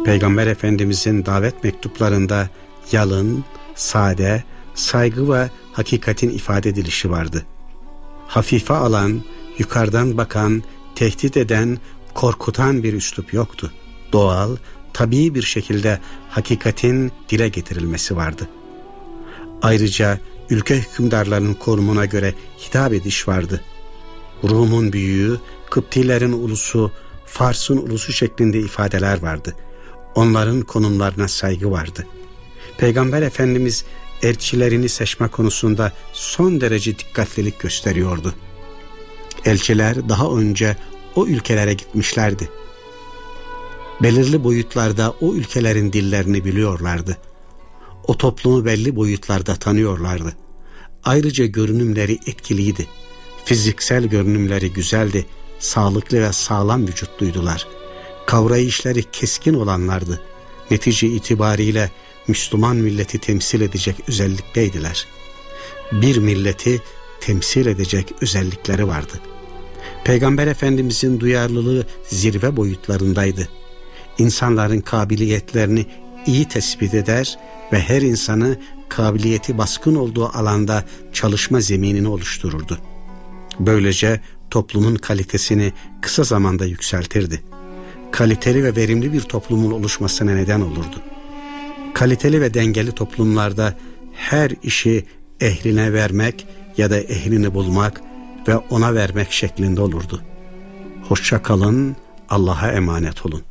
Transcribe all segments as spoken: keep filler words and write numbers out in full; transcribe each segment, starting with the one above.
Peygamber Efendimizin davet mektuplarında yalın, sade, saygı ve hakikatin ifade edilişi vardı. Hafife alan, yukarıdan bakan, tehdit eden, korkutan bir üslup yoktu. Doğal, tabii bir şekilde hakikatin dile getirilmesi vardı. Ayrıca ülke hükümdarlarının konumuna göre hitap ediş vardı. Rum'un büyüğü, Kıptilerin ulusu, Fars'ın ulusu şeklinde ifadeler vardı. Onların konumlarına saygı vardı. Peygamber Efendimiz elçilerini seçme konusunda son derece dikkatlilik gösteriyordu. Elçiler daha önce o ülkelere gitmişlerdi. Belirli boyutlarda o ülkelerin dillerini biliyorlardı. O toplumu belli boyutlarda tanıyorlardı. Ayrıca görünümleri etkiliydi. Fiziksel görünümleri güzeldi. Sağlıklı ve sağlam vücutluydular. Kavrayışları keskin olanlardı. Netice itibariyle Müslüman milleti temsil edecek özellikteydiler. Bir milleti temsil edecek özellikleri vardı. Peygamber Efendimizin duyarlılığı zirve boyutlarındaydı. İnsanların kabiliyetlerini iyi tespit eder ve her insanı kabiliyeti baskın olduğu alanda çalışma zeminini oluştururdu. Böylece toplumun kalitesini kısa zamanda yükseltirdi. Kaliteli ve verimli bir toplumun oluşmasına neden olurdu. Kaliteli ve dengeli toplumlarda her işi ehline vermek ya da ehlini bulmak ve ona vermek şeklinde olurdu. Hoşça kalın, Allah'a emanet olun.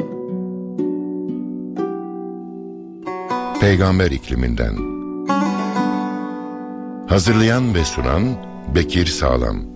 Peygamber ikliminden. Hazırlayan ve sunan Bekir Sağlam.